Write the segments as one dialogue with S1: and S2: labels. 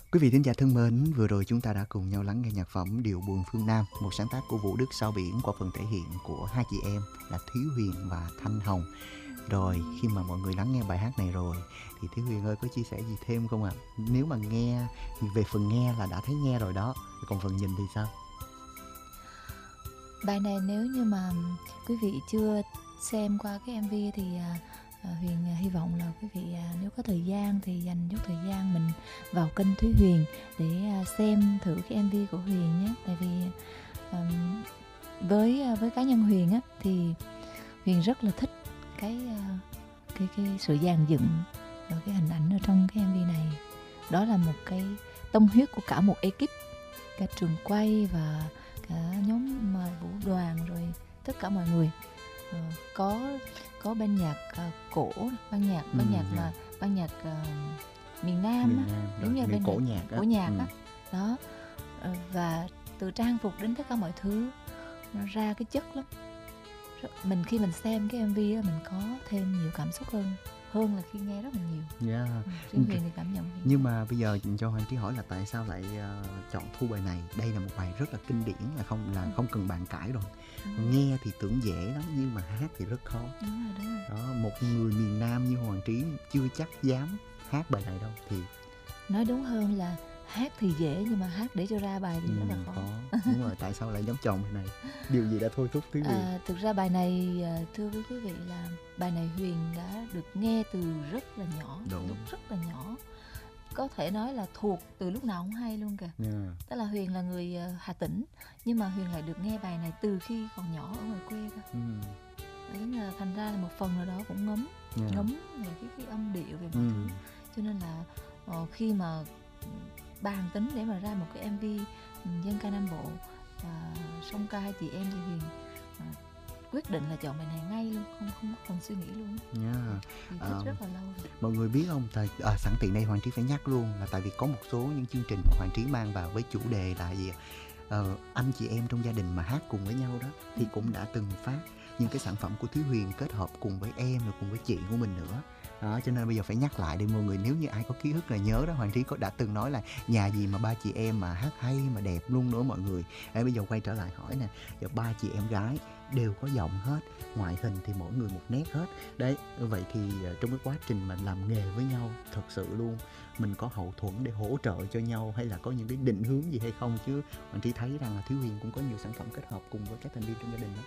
S1: Quý vị thính giả thân mến, vừa rồi chúng ta đã cùng nhau lắng nghe nhạc phẩm Điệu Buồn Phương Nam, một sáng tác của Vũ Đức Sao Biển qua phần thể hiện của hai chị em là Thúy Huyền và Thanh Hồng. Rồi khi mà mọi người lắng nghe bài hát này rồi thì Thúy Huyền ơi có chia sẻ gì thêm không ạ? Nếu mà nghe về phần nghe là đã thấy nghe rồi đó, còn phần nhìn thì sao?
S2: Bài này nếu như mà quý vị chưa xem qua cái MV thì Huyền hy vọng là quý vị nếu có thời gian thì dành chút thời gian mình vào kênh Thúy Huyền để xem thử cái MV của Huyền nhé. Tại vì với cá nhân Huyền á thì Huyền rất là thích cái sự dàn dựng và cái hình ảnh ở trong cái MV này. Đó là một cái tâm huyết của cả một ekip, cả trường quay và cả nhóm vũ đoàn rồi tất cả mọi người. Có ban nhạc cổ, ban nhạc miền Nam á, giống như bên cổ nhạc á. Đó. Và từ trang phục đến tất cả mọi thứ nó ra cái chất lắm. Mình khi mình xem cái MV á mình có thêm nhiều cảm xúc hơn là khi nghe rất là nhiều. Riêng Huyền thì cảm nhận gì?
S1: Nhưng mà bây giờ cho Hoàng Trí hỏi là tại sao lại chọn thu bài này? Đây là một bài rất là kinh điển, là không cần bàn cãi rồi. Nghe thì tưởng dễ lắm nhưng mà hát thì rất khó.
S2: Đúng rồi.
S1: Đó, một người miền Nam như Hoàng Trí chưa chắc dám hát bài này đâu. Thì
S2: nói đúng hơn là hát thì dễ nhưng mà hát để cho ra bài thì rất là khó.
S1: Đúng rồi, tại sao lại giống chồng bài này? Điều gì đã thôi thúc Thúy Huyền?
S2: Thực ra bài này thưa với quý vị là bài này Huyền đã được nghe từ rất là nhỏ, lúc rất là nhỏ. Có thể nói là thuộc từ lúc nào không hay luôn kìa. Tức là Huyền là người Hà Tĩnh nhưng mà Huyền lại được nghe bài này từ khi còn nhỏ ở ngoài quê cơ. Là thành ra là một phần nào đó cũng ngấm về cái âm điệu về mọi thứ. Cho nên là khi mà bàn tính để mà ra một cái MV dân ca Nam Bộ và song ca hai chị em thì Huyền quyết định là chọn bài này ngay luôn, không có cần suy nghĩ luôn. Thì thích rất là lâu rồi.
S1: Mọi người biết không, sẵn tiện đây Hoàng Trí phải nhắc luôn là tại vì có một số những chương trình Hoàng Trí mang vào với chủ đề là gì anh chị em trong gia đình mà hát cùng với nhau đó, thì cũng đã từng phát những cái sản phẩm của Thúy Huyền kết hợp cùng với em rồi cùng với chị của mình nữa. Đó, cho nên bây giờ phải nhắc lại để mọi người, nếu như ai có ký ức là nhớ đó, Hoàng Trí đã từng nói là nhà gì mà ba chị em mà hát hay mà đẹp luôn nữa mọi người. Bây giờ quay trở lại hỏi nè, giờ ba chị em gái đều có giọng hết, ngoại hình thì mỗi người một nét hết. Đấy, vậy thì trong cái quá trình mà làm nghề với nhau thật sự luôn, mình có hậu thuẫn để hỗ trợ cho nhau hay là có những cái định hướng gì hay không? Chứ Hoàng Trí thấy rằng là Thúy Huyền cũng có nhiều sản phẩm kết hợp cùng với các thành viên trong gia đình đó.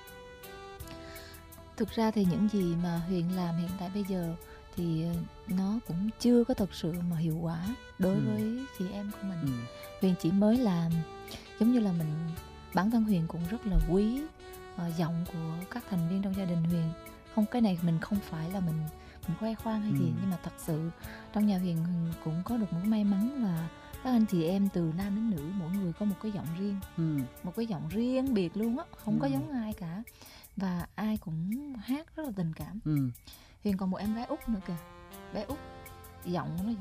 S2: Thực ra thì những gì mà Huyền làm hiện tại bây giờ thì nó cũng chưa có thật sự mà hiệu quả đối với chị em của mình. Huyền chỉ mới làm giống như là bản thân Huyền cũng rất là quý giọng của các thành viên trong gia đình Huyền. Không, cái này mình không phải là mình khoe khoang hay gì, nhưng mà thật sự trong nhà Huyền cũng có được một may mắn là các anh chị em từ nam đến nữ mỗi người có một cái giọng riêng, một cái giọng riêng biệt luôn á, không có giống ai cả, và ai cũng hát rất là tình cảm. Huyền còn một em gái út nữa kìa, bé út giọng nó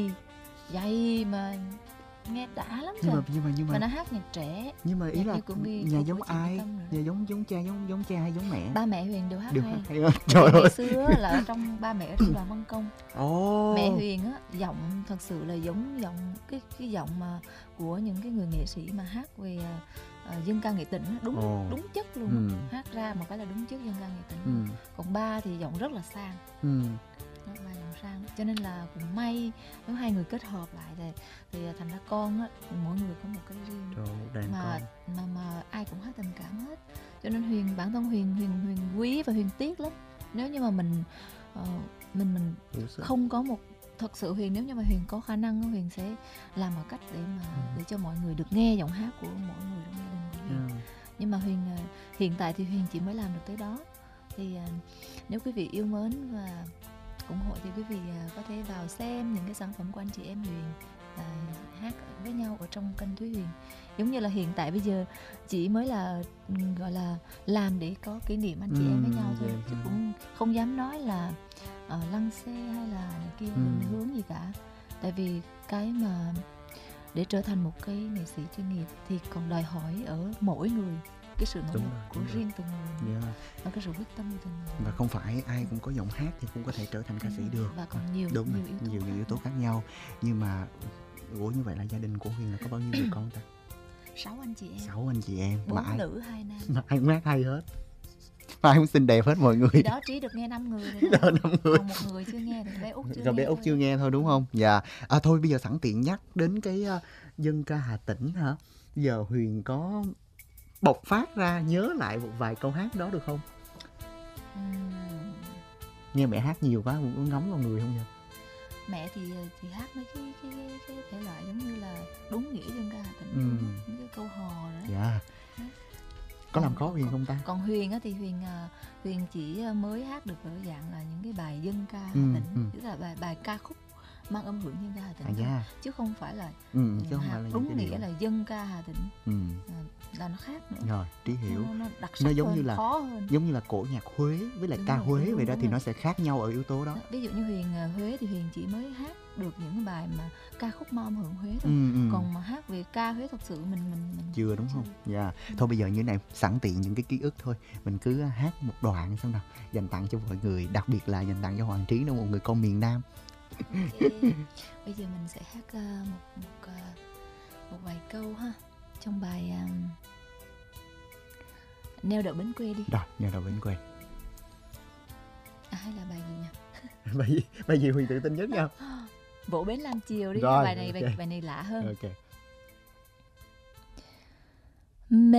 S2: dày mà nghe đã lắm kìa. Nhưng mà nó hát nhạc trẻ.
S1: Nhưng mà ý là nhà giống ai? Nhà giống cha hay giống mẹ?
S2: Ba mẹ Huyền đều hát hay.
S1: Trời ơi.
S2: Ngày xưa là ở trong ba mẹ ở trong đoàn Văn Công. Mẹ Huyền á giọng thật sự là giống cái giọng mà của những cái người nghệ sĩ mà hát về dân ca nghệ tĩnh, đúng chất luôn. Hát ra một cái là đúng chất dân ca nghệ tĩnh. Còn ba thì giọng rất là sang. Ba giọng sang, cho nên là cũng may nếu hai người kết hợp lại thì thành ra con á, mỗi người có một cái riêng. Mà ai cũng hát tình cảm hết. Cho nên bản thân Huyền quý và Huyền tiếc lắm nếu như mà mình không có một, thật sự Huyền nếu như mà Huyền có khả năng Huyền sẽ làm một cách để cho mọi người được nghe giọng hát của mỗi người trong gia đình của Huyền. Nhưng mà Huyền hiện tại thì Huyền chỉ mới làm được tới đó. Thì nếu quý vị yêu mến và ủng hộ thì quý vị có thể vào xem những cái sản phẩm của anh chị em Huyền hát với nhau ở trong kênh Thúy Huyền. Giống như là hiện tại bây giờ chỉ mới là gọi là làm để có kỷ niệm anh chị em với nhau thôi, chứ cũng không dám nói là lăng xê hay là này kia định hướng gì cả. Tại vì cái mà để trở thành một cái nghệ sĩ chuyên nghiệp thì còn đòi hỏi ở mỗi người cái sự nỗ lực của riêng từng người và cái sự quyết tâm của từng người.
S1: Và không phải ai cũng có giọng hát thì cũng có thể trở thành ca sĩ được.
S2: Và còn nhiều
S1: yếu tố khác nhau. Nhưng mà Ủa như vậy là gia đình của Huyền là có bao nhiêu người con ta?
S2: 6 anh chị em.
S1: 6 anh chị em.
S2: 4 nữ 2 nam.
S1: Mà ai cũng hát hay hết. Mà ai cũng xinh đẹp hết mọi người.
S2: Thì đó, Trí được nghe 5 người rồi đó.
S1: 5 người.
S2: Còn 1 người chưa nghe thì bé Út chưa
S1: Rồi
S2: nghe.
S1: bé Út chưa nghe thôi đúng không? Dạ. Thôi bây giờ sẵn tiện nhắc đến cái dân ca Hà Tĩnh hả? Giờ Huyền có bộc phát ra nhớ lại một vài câu hát đó được không? Nghe mẹ hát nhiều quá cũng ngấm vào người không nhỉ?
S2: Mẹ thì hát mấy cái thể loại giống như là đúng nghĩa dân ca Hà Tĩnh, những cái câu hò đó.
S1: Dạ. Có làm khó Huyền không ta?
S2: Còn Huyền á thì Huyền chỉ mới hát được ở dạng là những cái bài dân ca Hà Tĩnh, tức là bài ca khúc mang âm hưởng dân ca Hà Tĩnh, chứ không phải là
S1: chứ không phải là
S2: đúng nghĩa là dân ca Hà Tĩnh. Là nó khác nữa.
S1: Rồi, Trí hiểu.
S2: Nó đặc sắc
S1: giống
S2: hơn,
S1: như là
S2: khó hơn.
S1: Giống như là cổ nhạc Huế với lại ca Huế vậy đó, thì nó sẽ khác nhau ở yếu tố đó.
S2: Ví dụ như Huyền Huế thì Huyền chỉ mới hát được những cái bài mà ca khúc mang âm hưởng Huế thôi. Còn mà hát về ca Huế thật sự mình
S1: chưa, đúng không? Dạ. Thôi bây giờ như thế này, sẵn tiện những cái ký ức thôi, mình cứ hát một đoạn xem nào, dành tặng cho mọi người, đặc biệt là dành tặng cho Hoàng Trí, nó một người con miền Nam.
S2: Bây giờ mình sẽ hát một vài câu ha, trong bài Neo Đậu Bến Quê đi.
S1: Rồi, Neo Đậu Bến Quê.
S2: Hay là bài gì nhỉ?
S1: bài gì Huyền tự tin nhất nha.
S2: Vỗ Bến Lam Chiều đi.
S1: Rồi,
S2: bài này bài này lạ hơn.
S1: Ok.